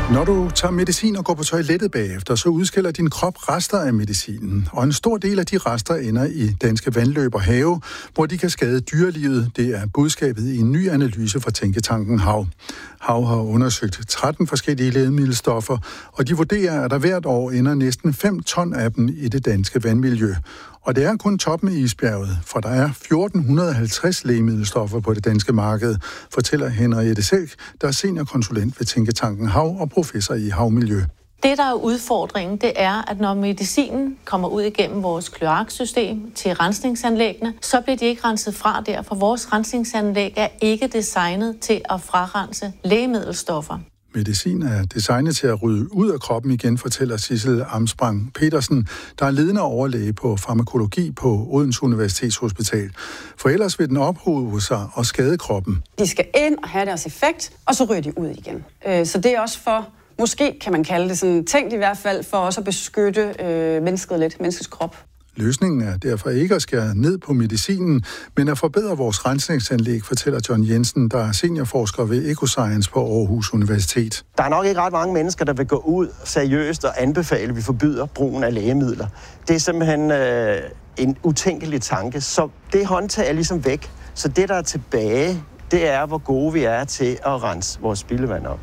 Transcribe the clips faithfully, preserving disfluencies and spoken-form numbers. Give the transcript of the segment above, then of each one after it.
Når du tager medicin og går på toilettet bagefter, så udskiller din krop rester af medicinen. Og en stor del af de rester ender i danske vandløb og have, hvor de kan skade dyrelivet. Det er budskabet i en ny analyse fra tænketanken Hav. Hav har undersøgt tretten forskellige lægemiddelstoffer, og de vurderer, at der hvert år ender næsten fem ton af dem i det danske vandmiljø. Og det er kun toppen af isbjerget, for der er fjorten halvtreds lægemiddelstoffer på det danske marked, fortæller Henriette Selk, der er seniorkonsulent ved tænketanken Hav og professor i havmiljø. Det, der er udfordringen, det er, at når medicinen kommer ud igennem vores kloaksystem til rensningsanlæggene, så bliver de ikke renset fra der, for vores rensningsanlæg er ikke designet til at frarense lægemiddelstoffer. Medicin er designet til at rydde ud af kroppen igen, fortæller Sissel Amsbrang Petersen, der er ledende overlæge på farmakologi på Odense Universitetshospital. For ellers vil den ophobe sig og skade kroppen. De skal ind og have deres effekt, og så ryger de ud igen. Så det er også for, måske kan man kalde det sådan, tænkt i hvert fald, for også at beskytte øh, mennesket lidt, menneskets krop. Løsningen er derfor ikke at skære ned på medicinen, men at forbedre vores rensningsanlæg, fortæller John Jensen, der er seniorforsker ved Ecoscience på Aarhus Universitet. Der er nok ikke ret mange mennesker, der vil gå ud seriøst og anbefale, at vi forbyder brugen af lægemidler. Det er simpelthen øh, en utænkelig tanke, så det håndtag er ligesom væk. Så det, der er tilbage, det er, hvor gode vi er til at rense vores spildevand op.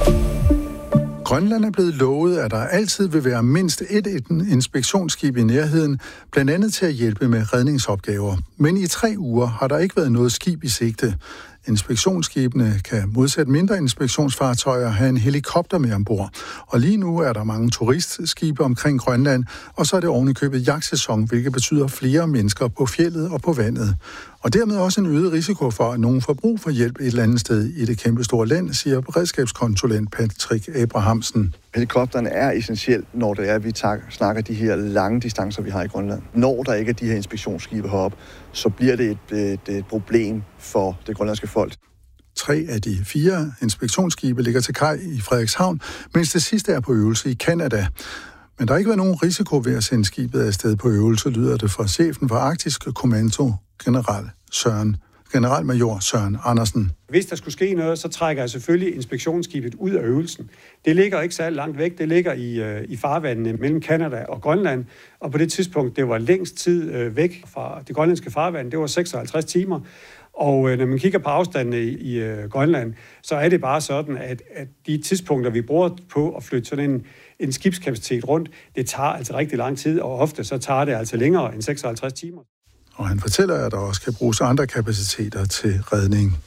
Grønland er blevet lovet, at der altid vil være mindst et inspektionsskib i nærheden, blandt andet til at hjælpe med redningsopgaver. Men i tre uger har der ikke været noget skib i sigte. Inspektionsskibene kan modsat mindre inspektionsfartøjer have en helikopter med ombord. Og lige nu er der mange turistskibe omkring Grønland, og så er det ovenikøbet jagtsæson, hvilket betyder flere mennesker på fjeldet og på vandet. Og dermed også en øget risiko for, at nogen får brug for hjælp et eller andet sted i det kæmpe store land, siger beredskabskonsulent Patrick Abrahamsen. Helikopterne er essentielt, når det er, at vi tager, snakker de her lange distancer, vi har i Grønland. Når der ikke er de her inspektionsskibe heroppe, så bliver det et, et, et problem for det grønlandske folk. Tre af de fire inspektionsskibe ligger til kaj i Frederikshavn, mens det sidste er på øvelse i Canada. Men der har ikke været nogen risiko ved at sende skibet afsted på øvelse, lyder det fra chefen for Arktisk Kommando, general Søren, generalmajor Søren Andersen. Hvis der skulle ske noget, så trækker jeg selvfølgelig inspektionsskibet ud af øvelsen. Det ligger ikke særlig langt væk. Det ligger i, i farvandene mellem Canada og Grønland. Og på det tidspunkt, det var længst tid væk fra det grønlandske farvand. Det var seksoghalvtreds timer. Og når man kigger på afstandene i, i Grønland, så er det bare sådan, at, at de tidspunkter, vi bruger på at flytte sådan en, en skibskapacitet rundt, det tager altså rigtig lang tid, og ofte så tager det altså længere end seksoghalvtreds timer. Og han fortæller, at der også kan bruges andre kapaciteter til redning.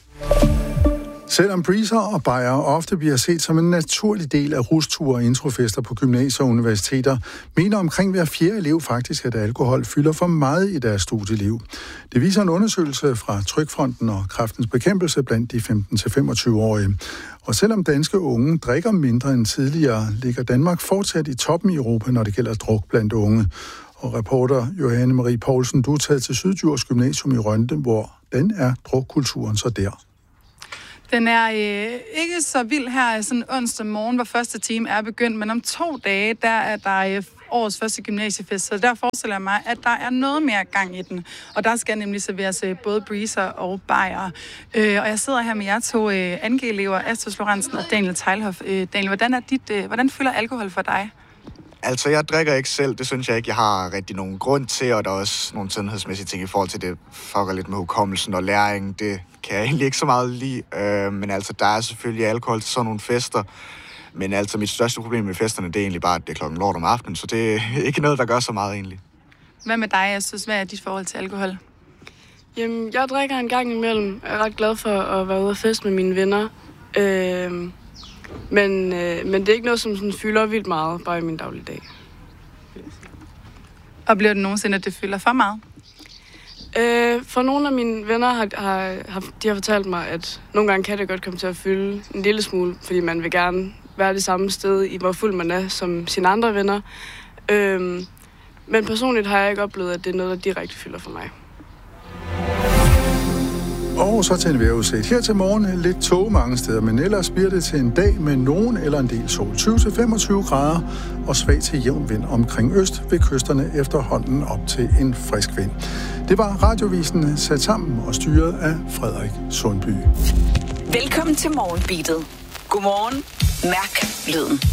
Selvom breezer og bajer ofte bliver set som en naturlig del af rusture og introfester på gymnasier og universiteter, mener omkring hver fjerde elev faktisk, at alkohol fylder for meget i deres studieliv. Det viser en undersøgelse fra Trykfonden og Kræftens Bekæmpelse blandt de femten til femogtyve-årige. Og selvom danske unge drikker mindre end tidligere, ligger Danmark fortsat i toppen i Europa, når det gælder druk blandt unge. Og reporter Johanne Marie Poulsen, du er taget til Syddjurs Gymnasium i Rønde, hvor den er drukkulturen så der. Den er øh, ikke så vild her sådan onsdag morgen, hvor første time er begyndt, men om to dage, der er der øh, årets første gymnasiefest, så der forestiller jeg mig, at der er noget mere gang i den. Og der skal nemlig serveres øh, både breezer og bajer. Øh, og jeg sidder her med jer to øh, Ange-elever, Astos Lorentzen og Daniel Teilhoff. Øh, Daniel, hvordan, er dit, øh, hvordan fylder alkohol for dig? Altså, jeg drikker ikke selv. Det synes jeg ikke, jeg har rigtig nogen grund til, og der er også nogle sundhedsmæssige ting i forhold til det. Fucker lidt med hukommelsen og læring. Det kan jeg egentlig ikke så meget lide. Øh, men altså, der er selvfølgelig alkohol til sådan nogle fester. Men altså, mit største problem med festerne, det er egentlig bare, at det er klokken lort om aftenen. Så det er ikke noget, der gør så meget egentlig. Hvad med dig? Jeg synes, hvad er dit forhold til alkohol? Jamen, jeg drikker en gang imellem. Jeg er ret glad for at være ude og feste med mine venner. Øh... Men, øh, men det er ikke noget, som sådan fylder vildt meget, bare i min dagligdag. Oplever du nogensinde, at det fylder for meget? Øh, for nogle af mine venner har, har, har, de har fortalt mig, at nogle gange kan det godt komme til at fylde en lille smule, fordi man vil gerne være det samme sted, i hvor fuld man er, som sine andre venner. Øh, men personligt har jeg ikke oplevet, at det er noget, der direkte fylder for mig. Og så til en vejrudsigt. Her til morgen lidt tåge mange steder, men ellers bliver det til en dag med nogen eller en del sol. tyve til femogtyve grader og svag til jævn vind omkring øst ved kysterne efterhånden op til en frisk vind. Det var Radiovisen sat sammen og styret af Frederik Sundby. Velkommen til Morgenbeatet. Godmorgen. Mærk lyden.